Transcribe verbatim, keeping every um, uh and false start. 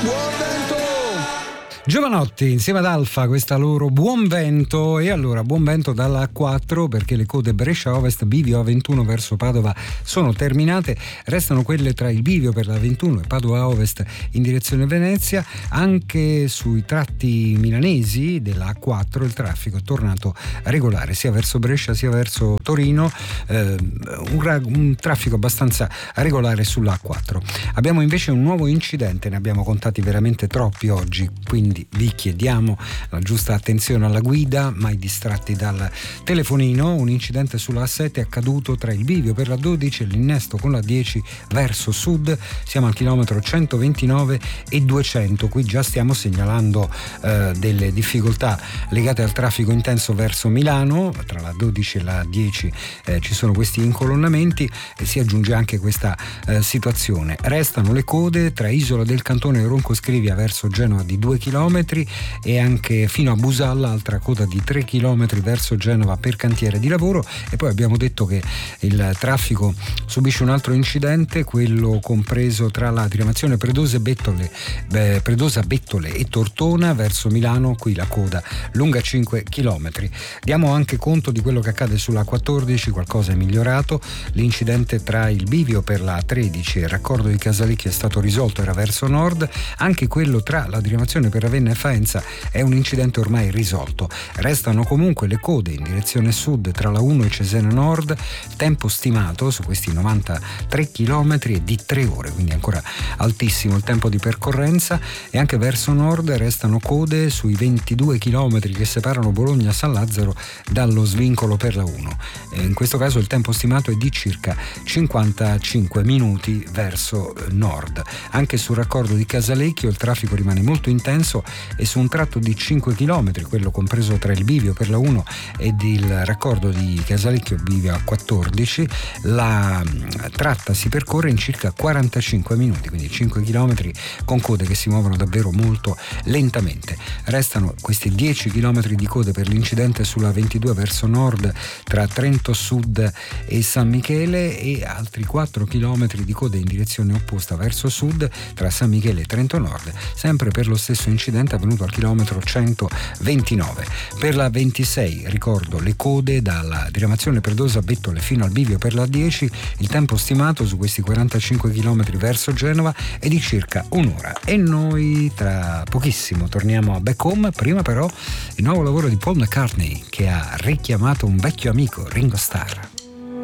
Giovanotti insieme ad Alfa, questa loro Buon Vento. E allora buon vento dalla A quattro, perché le code Brescia Ovest, Bivio A ventuno verso Padova sono terminate, restano quelle tra il bivio per la ventuno e Padova Ovest in direzione Venezia. Anche sui tratti milanesi della A quattro il traffico è tornato regolare sia verso Brescia sia verso Torino, eh, un, ra- un traffico abbastanza regolare sulla A quattro. Abbiamo invece un nuovo incidente, ne abbiamo contati veramente troppi oggi, quindi vi chiediamo la giusta attenzione alla guida, mai distratti dal telefonino. Un incidente sulla A sette è accaduto tra il bivio per la dodici e l'innesto con la dieci verso sud. Siamo al chilometro centoventinove e duecento. Qui già stiamo segnalando eh, delle difficoltà legate al traffico intenso verso Milano. Tra la dodici e la dieci eh, ci sono questi incolonnamenti e si aggiunge anche questa eh, situazione. Restano le code tra Isola del Cantone e Ronco Scrivia verso Genova di due chilometri e anche fino a Busalla, altra coda di tre chilometri verso Genova per cantiere di lavoro. E poi abbiamo detto che il traffico subisce un altro incidente, quello compreso tra la diramazione Predosa Bettole, beh, Predosa Bettole e Tortona verso Milano, qui la coda lunga cinque chilometri. Diamo anche conto di quello che accade sulla quattordici, qualcosa è migliorato. L'incidente tra il bivio per la tredici e il raccordo di Casalecchio è stato risolto, era verso nord. Anche quello tra la diramazione per Ravenna e Faenza è un incidente ormai risolto. Restano comunque le code in direzione sud tra la uno e Cesena Nord, tempo stimato su questi novantatré chilometri è di tre ore, quindi ancora altissimo il tempo di percorrenza. E anche verso nord restano code sui ventidue chilometri che separano Bologna San Lazzaro dallo svincolo per la uno. E in questo caso il tempo stimato è di circa cinquantacinque minuti verso nord. Anche sul raccordo di Casalecchio il traffico rimane molto intenso e su un tratto di cinque chilometri, quello compreso tra il bivio per la uno ed il raccordo di Casalecchio bivio a quattordici, la tratta si percorre in circa quarantacinque minuti, quindi cinque chilometri con code che si muovono davvero molto lentamente. Restano questi dieci chilometri di code per l'incidente sulla ventidue verso nord tra Trento Sud e San Michele e altri quattro chilometri di code in direzione opposta verso sud tra San Michele e Trento Nord, sempre per lo stesso incidente avvenuto al chilometro centoventinove. Per la ventisei, ricordo, le code dalla diramazione Predosa Bettole fino al bivio per la dieci, il tempo stimato su questi quarantacinque chilometri verso Genova è di circa un'ora. E noi tra pochissimo torniamo a Back Home. Prima però il nuovo lavoro di Paul McCartney, che ha richiamato un vecchio amico, Ringo Starr.